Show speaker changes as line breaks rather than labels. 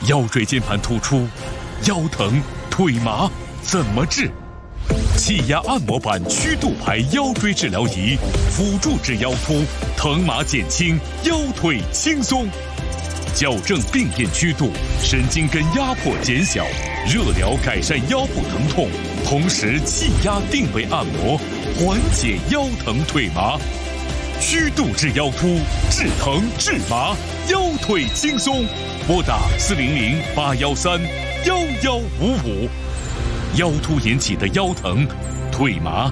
腰椎间盘突出、腰疼、腿麻怎么治？气压按摩板曲度牌腰椎治疗仪，辅助治腰突，疼麻减轻，腰腿轻松。矫正病变曲度，神经根压迫减小，热疗改善腰部疼痛，同时气压定位按摩，缓解腰疼腿麻。曲度治腰突，治疼治麻，腰腿轻松。拨打400-813-1155。腰突引起的腰疼、腿麻